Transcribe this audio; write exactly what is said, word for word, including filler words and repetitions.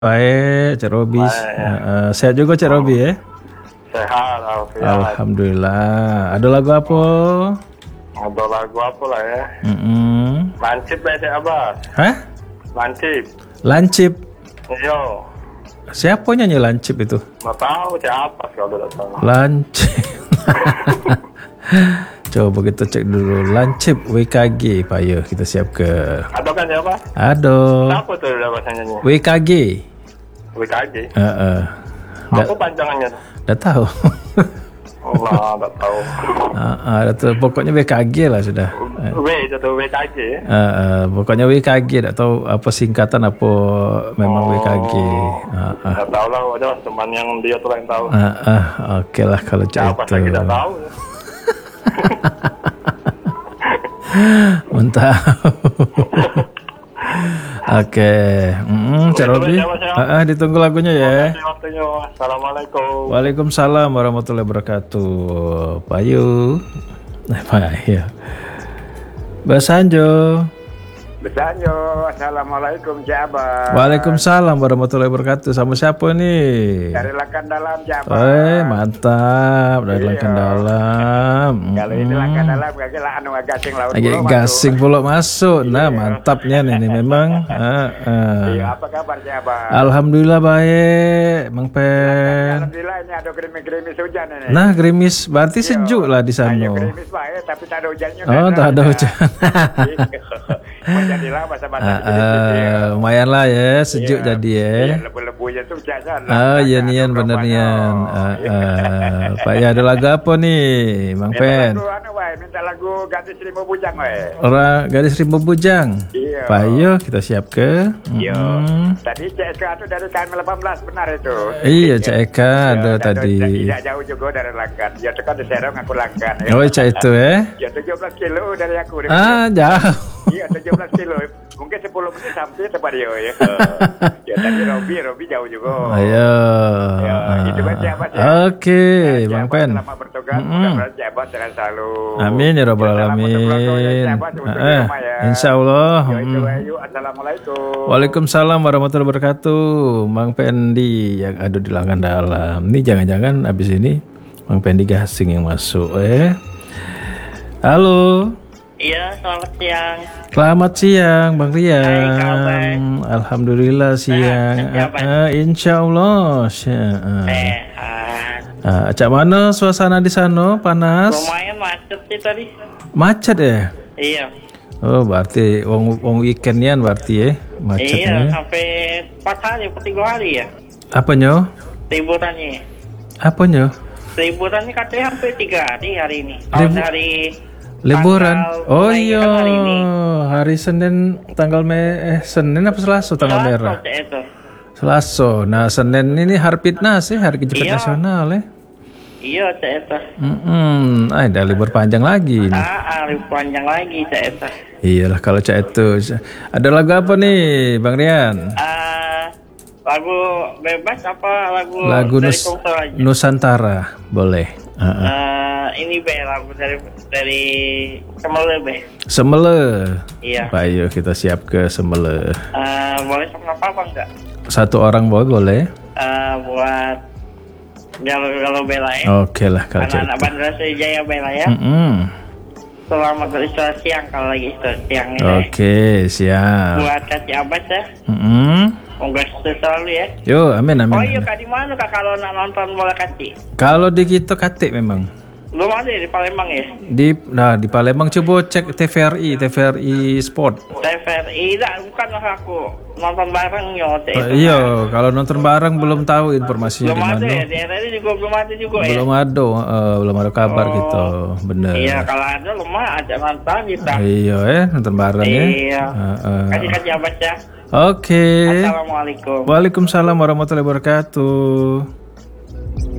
Baik, Cak Robi. Uh, sehat juga Cak Robi ya? Sehat, alhamdulillah. Alhamdulillah. Ada lagu apa? Ada lagu apa lah ya? Mm-mm. Lancip lah Cak Abbas. Hah? Lancip. Lancip. Yo. Siapa nyanyi Lancip itu? Nggak tahu Cak Abbas kalau tidak salah. Lancip. Coba kita cek dulu. Lancip W K G. Payah kita siap ke. Ada kan ya Pak? Ada. Apa tuh udah bahasanya? W K G. W K G. Uh, uh. Apa panjangannya? Dah tahu. Allah, tak tahu. Uh, uh, dah pokoknya W K G lah sudah. W itu tuh W K G. Uh, uh, pokoknya W K G. Tak tahu apa singkatan apa memang oh, W K G. Uh, uh. Tak tahu lah, udah teman yang dia tuh yang tahu. Uh, uh, Oke okay lah kalau cak apa itu. Apa kita tahu? Mantap. Oke, mm, Cak Robi, ah, ah, ditunggu lagunya ya. Assalamualaikum. Waalaikumsalam warahmatullahi wabarakatuh. Payu, eh Payu, Basanjo. Besanjo, assalamualaikum Cak Abbas. Waalaikumsalam warahmatullahi wabarakatuh. Sama siapa nih? Dari Lakan Dalam Cak Abbas. Eh mantap, dari Iya. Lakan Dalam. Kalau ini Lakan Dalam kagak lah anu gasing laut. Lagi gasing pulau masuk. Nah mantapnya nih, nih memang. Ah, ah. Iya, apa kabar Cak Abbas? Alhamdulillah baik, Mang Pen. Alhamdulillah ini ada gerimis-gerimis hujan ini. Nah gerimis, berarti sejuk lah di sana. Ayo gerimis baik, tapi tak ada hujannya. Oh tak ada hujan. Jadilah masa-masa uh, uh, lumayan lah ya, sejuk iya, jadi ya. Iya, lebu-lebunya tuh jajan. Oh iya nian bener nian. Uh, uh, Pak ya ada lagu apa nih, Mang Pen? Lagu anu wae, minta lagu Gadis Seribu Bujang wae. Orang Gadis Seribu Bujang. Iya. Pak yo kita siap ke. Iya. Mm. Tadi C S K itu dari K M delapan belas benar itu. Iya C S K ada tadi. Tidak jauh juga dari Langkat. Ya itu kan di Serong aku Langkat. Oh cak itu ya? Ya tujuh belas kilo dari aku. Ah jauh. Iya tujuh belas kilo. Mungkin sepuluh menit sampai tempat dia ya. Ya tadi Robi, Robi jauh juga. Ayo. Ya, itu kan siapa sih? Oke, Bang Pen. Selamat bertugas, mudah-mudahan jabat dengan selalu. Amin ya rabbal alamin. Eh, insya Allah. Assalamualaikum. Waalaikumsalam warahmatullahi wabarakatuh. Bang Pendi yang ada di Lakan Dalam. Ini jangan-jangan abis ini Bang Pendi gasing yang masuk eh. Halo. Iya, selamat siang. Selamat siang, Bang Rian. Hai, kabar? Alhamdulillah siang. Uh, insya Allah. Uh. Sehat. Uh, Cak mana suasana di sana? Panas? Lumayan macet sih tadi. Macet ya? Iya. Oh, berarti wong wong weekendian berarti ya macetnya. Iya, sampai empat hari, empat tiga hari ya. Apanya? Liburannya. Apanya? Liburannya katanya hampir tiga hari hari ini. Kalau Libu- dari Liburan. Oh mulai iya. kan hari ini. Hari Senin tanggal me eh Senin apa Selasa tanggal Selasa, merah? Cak, itu. Selasa. Nah, Senin ini hari fitnah sih, hari kecepatan Iya. nasional ya. Iya, Cak itu. Mm-mm. Ah, ada libur panjang lagi nih. Ah, ah, libur panjang lagi, Cak itu. Iyalah kalau cak itu. Ada lagu apa nih, Bang Rian? Ah, lagu bebas apa lagu, Lagu dari Nus- Kongsol aja? Nusantara, boleh. Uh-uh. Ah, ini be lagu dari dari Semele be. Semele. Iya. Ayo kita siap ke Semele. Ah, boleh sama apa enggak? Satu orang boleh, boleh. Ah, buat galau-galau bela ya. Oke lah kalau cak Anak-anak itu. Bandara Sriwijaya bela ya. Mm-mm. Selamat beristirahat siang kalau lagi istirahat siang ini. ya. Oke, siap. Buat Kak Abbas ya. Mm-mm. Semoga sukses selalu ya. Yo, amin amin. Oh iya amin. Kak, di mana Kak kalau nak nonton bola kaki? Kalau di kita katik memang. Belum ada ya di Palembang ya? Di nah di Palembang coba cek T V R I, T V R I Sport. T V R I dah, bukan aku nonton bareng nyote. Oh, iya, kalau nonton bareng belum tahu informasinya Belum di ada mana. ya, di R R I juga belum ada juga ya. Belum ada, eh, belum ada kabar Oh. gitu, bener. Iya, kalau ada lemah ajak nonton kita. Iya, eh nonton bareng ya. Iya. Heeh. Kasih Kak Abbas ya. Oke. Assalamualaikum. Waalaikumsalam warahmatullahi wabarakatuh.